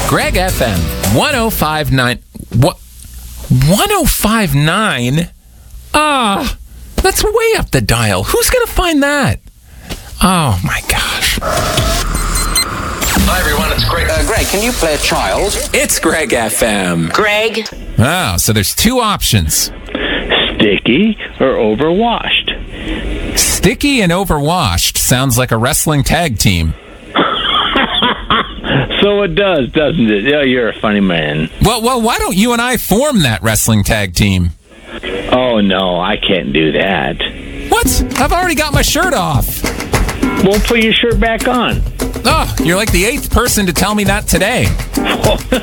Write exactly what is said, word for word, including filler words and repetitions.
Greg F M, one oh five point nine. What? one oh five point nine? Ah, that's way up the dial. Who's going to find that? Oh, my gosh. Hi, everyone. It's Greg. Uh, Greg, can you play a child? It's Greg F M. Greg. Oh, so there's two options. Sticky or overwashed? Sticky and overwashed sounds like a wrestling tag team. So it does, doesn't it? Yeah, you're a funny man. Well, well, why don't you and I form that wrestling tag team? Oh, no, I can't do that. What? I've already got my shirt off. Well, put your shirt back on. Oh, you're like the eighth person to tell me that today.